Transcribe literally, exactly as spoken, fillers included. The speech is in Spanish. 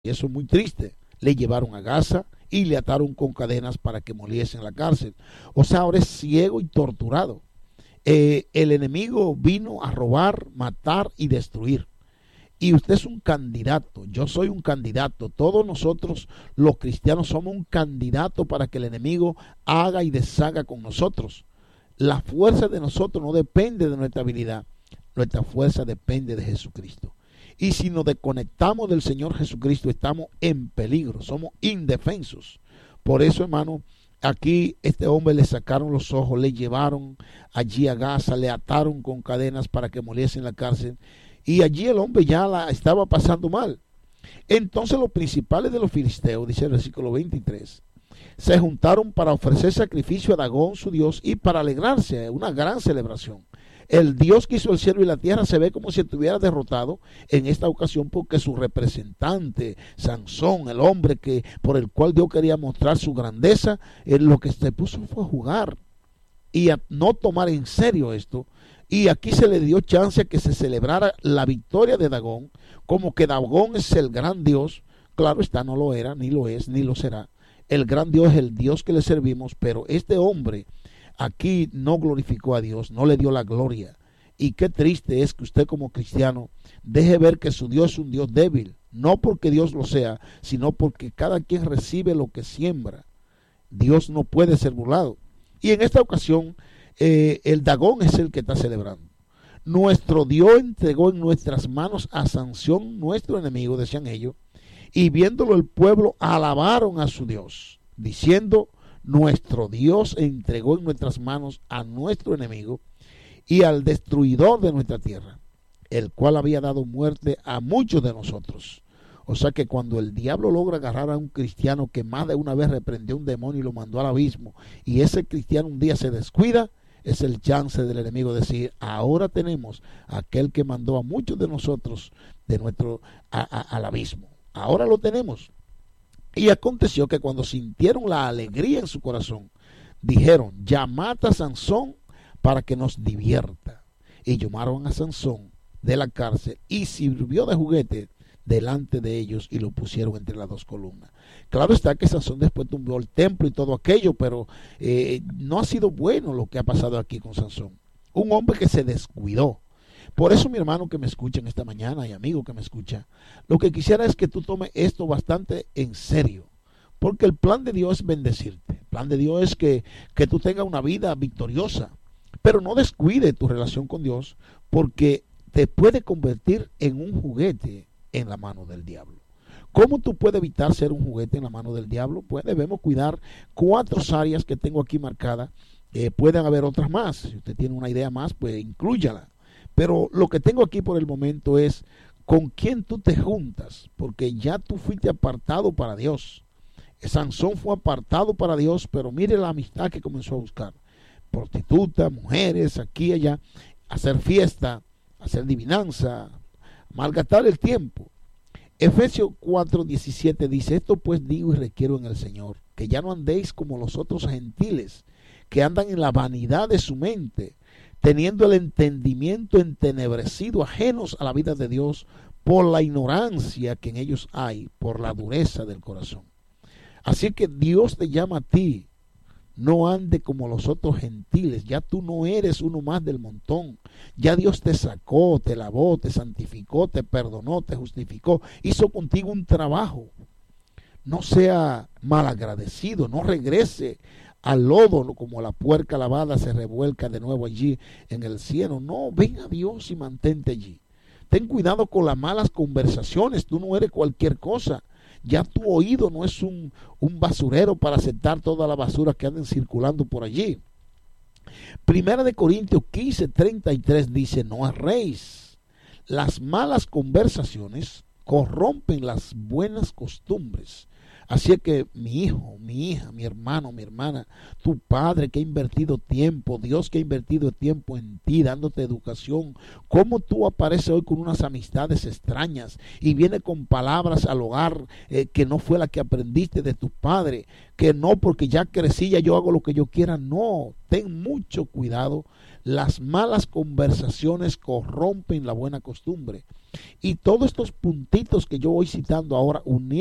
y eso es muy triste. Le llevaron a Gaza y le ataron con cadenas para que muriese en la cárcel. O sea, ahora es ciego y torturado. Eh, el enemigo vino a robar, matar y destruir. Y usted es un candidato, yo soy un candidato, todos nosotros los cristianos somos un candidato para que el enemigo haga y deshaga con nosotros. La fuerza de nosotros no depende de nuestra habilidad, nuestra fuerza depende de Jesucristo. Y si nos desconectamos del Señor Jesucristo, estamos en peligro, somos indefensos. Por eso, hermano, aquí este hombre le sacaron los ojos, le llevaron allí a Gaza, le ataron con cadenas para que muriese en la cárcel. Y allí el hombre ya la estaba pasando mal. Entonces los principales de los filisteos, dice el versículo veintitrés, se juntaron para ofrecer sacrificio a Dagón, su dios, y para alegrarse, una gran celebración. El Dios que hizo el cielo y la tierra se ve como si estuviera derrotado en esta ocasión, porque su representante, Sansón, el hombre que por el cual Dios quería mostrar su grandeza, él lo que se puso fue a jugar y a no tomar en serio esto. Y aquí se le dio chance a que se celebrara la victoria de Dagón, como que Dagón es el gran Dios. Claro está, no lo era, ni lo es, ni lo será. El gran Dios es el Dios que le servimos, pero este hombre aquí no glorificó a Dios, no le dio la gloria. Y qué triste es que usted como cristiano deje ver que su Dios es un Dios débil, no porque Dios lo sea, sino porque cada quien recibe lo que siembra. Dios no puede ser burlado. Y en esta ocasión, eh, el Dagón es el que está celebrando. Nuestro Dios entregó en nuestras manos a Sansón, nuestro enemigo, decían ellos, y viéndolo el pueblo alabaron a su Dios, diciendo: nuestro Dios entregó en nuestras manos a nuestro enemigo y al destruidor de nuestra tierra, el cual había dado muerte a muchos de nosotros. O sea que cuando el diablo logra agarrar a un cristiano que más de una vez reprendió un demonio y lo mandó al abismo, y ese cristiano un día se descuida, es el chance del enemigo de decir: ahora tenemos a aquel que mandó a muchos de nosotros de nuestro a, a, al abismo. Ahora lo tenemos. Y aconteció que cuando sintieron la alegría en su corazón, dijeron: llamad a Sansón para que nos divierta. Y llamaron a Sansón de la cárcel y sirvió de juguete delante de ellos y lo pusieron entre las dos columnas. Claro está que Sansón después tumbó el templo y todo aquello, pero eh, no ha sido bueno lo que ha pasado aquí con Sansón. Un hombre que se descuidó. Por eso, mi hermano que me escucha en esta mañana y amigo que me escucha, lo que quisiera es que tú tomes esto bastante en serio, porque el plan de Dios es bendecirte. El plan de Dios es que, que tú tengas una vida victoriosa, pero no descuide tu relación con Dios, porque te puede convertir en un juguete en la mano del diablo. ¿Cómo tú puedes evitar ser un juguete en la mano del diablo? Pues debemos cuidar cuatro áreas que tengo aquí marcadas. Eh, pueden haber otras más. Si usted tiene una idea más, pues inclúyala. Pero lo que tengo aquí por el momento es con quién tú te juntas, porque ya tú fuiste apartado para Dios. Sansón fue apartado para Dios, pero mire la amistad que comenzó a buscar. Prostitutas, mujeres, aquí y allá, hacer fiesta, hacer adivinanza, malgastar el tiempo. Efesios cuatro diecisiete dice: esto pues digo y requiero en el Señor, que ya no andéis como los otros gentiles, que andan en la vanidad de su mente, teniendo el entendimiento entenebrecido, ajenos a la vida de Dios, por la ignorancia que en ellos hay, por la dureza del corazón. Así que Dios te llama a ti. No ande como los otros gentiles. Ya tú no eres uno más del montón. Ya Dios te sacó, te lavó, te santificó, te perdonó, te justificó. Hizo contigo un trabajo. No sea malagradecido, no regrese al lodo como la puerca lavada se revuelca de nuevo allí en el cielo. No, ven a Dios y mantente allí. Ten cuidado con las malas conversaciones. Tú no eres cualquier cosa. Ya tu oído no es un, un basurero para aceptar toda la basura que anden circulando por allí. Primera de Corintios quince treinta y tres dice: no erréis. Las malas conversaciones corrompen las buenas costumbres. Así es que mi hijo, mi hija, mi hermano, mi hermana, tu padre que ha invertido tiempo, Dios que ha invertido tiempo en ti, dándote educación, ¿cómo tú apareces hoy con unas amistades extrañas y viene con palabras al hogar eh, que no fue la que aprendiste de tu padre? Que no, porque ya crecí, ya yo hago lo que yo quiera. No, ten mucho cuidado. Las malas conversaciones corrompen la buena costumbre. Y todos estos puntitos que yo voy citando ahora,